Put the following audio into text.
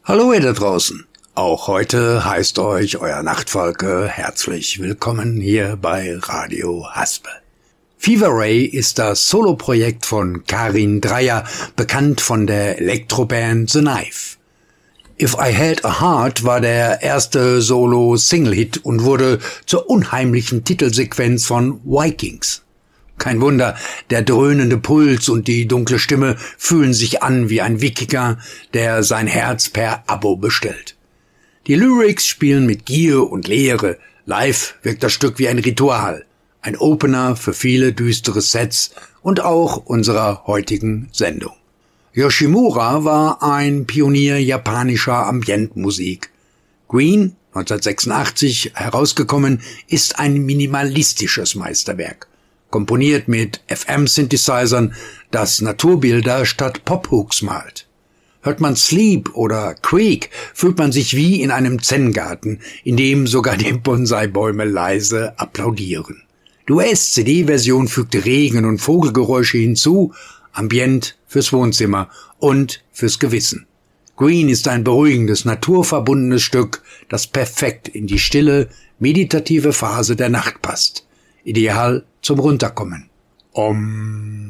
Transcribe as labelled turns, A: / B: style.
A: Hallo ihr da draußen. Auch heute heißt euch euer Nachtfalke herzlich willkommen hier bei Radio Haspel. Fever Ray ist das Soloprojekt von Karin Dreier, bekannt von der Elektroband The Knife. If I Had a Heart war der erste Solo-Single-Hit und wurde zur unheimlichen Titelsequenz von Vikings. Kein Wunder, der dröhnende Puls und die dunkle Stimme fühlen sich an wie ein Wikinger, der sein Herz per Abo bestellt. Die Lyrics spielen mit Gier und Leere, live wirkt das Stück wie ein Ritual, ein Opener für viele düstere Sets und auch unserer heutigen Sendung. Yoshimura war ein Pionier japanischer Ambientmusik. Green, 1986 herausgekommen, ist ein minimalistisches Meisterwerk. Komponiert mit FM-Synthesizern, das Naturbilder statt Pophooks malt. Hört man Sleep oder Creek, fühlt man sich wie in einem Zen-Garten, in dem sogar die Bonsai-Bäume leise applaudieren. Die US-CD-Version fügte Regen- und Vogelgeräusche hinzu, Ambient fürs Wohnzimmer und fürs Gewissen. Green ist ein beruhigendes, naturverbundenes Stück, das perfekt in die stille, meditative Phase der Nacht passt. Ideal zum Runterkommen. Om.